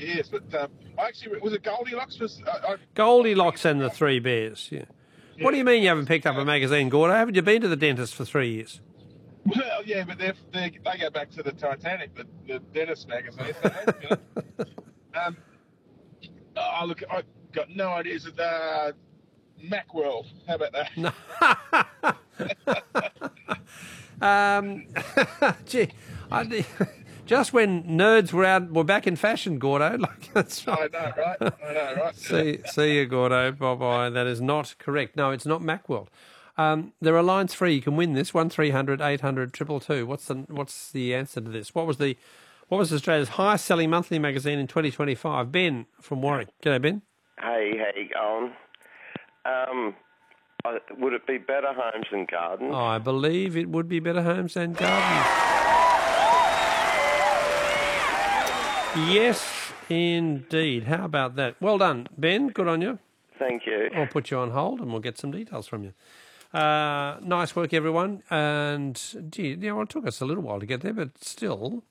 years. But I actually, was it Goldilocks? Goldilocks and the Three Bears, yeah. What do you mean you haven't picked up a magazine, Gordo? Haven't you been to the dentist for 3 years? Well, yeah, but they go back to the Titanic, the dentist magazine. So, oh, look, I've got no idea. Is it Macworld? How about that? Gee, just when nerds were back in fashion, Gordo. Like, that's right. I know, right? See you, Gordo. Bye-bye. That is not correct. No, it's not Macworld. There are lines free. You can win this. 1300 800 222. What's the answer to this? What was Australia's highest selling monthly magazine in 2025? Ben from Warwick. G'day, Ben. Hey, how you going? Would it be Better Homes and Gardens? I believe it would be Better Homes and Gardens. Yes, indeed. How about that? Well done, Ben. Good on you. Thank you. I'll put you on hold and we'll get some details from you. Nice work, everyone. And, gee, it took us a little while to get there, but still.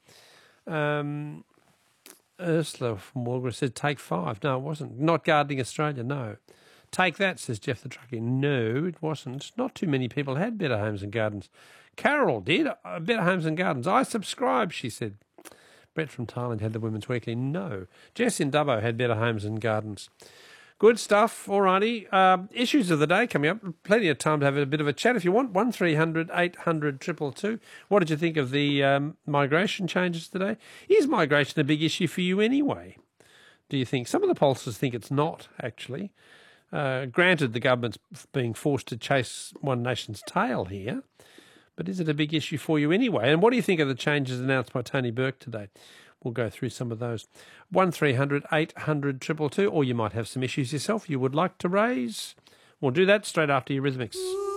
Ursula from Walgreens said, take 5. No, it wasn't. Not Gardening Australia, no. Take that, says Jeff the Truckie. No, it wasn't. Not too many people had Better Homes and Gardens. Carol did. Better Homes and Gardens. I subscribe, she said. Brett from Thailand had the Women's Weekly. No. Jess in Dubbo had Better Homes and Gardens. Good stuff. All righty. Issues of the day coming up. Plenty of time to have a bit of a chat if you want. 1300 800 222. What did you think of the migration changes today? Is migration a big issue for you anyway? Do you think? Some of the pollsters think it's not, actually. Granted, the government's being forced to chase one nation's tail here, but is it a big issue for you anyway? And what do you think of the changes announced by Tony Burke today? We'll go through some of those. 1300 800 222, or you might have some issues yourself you would like to raise. We'll do that straight after Eurythmics.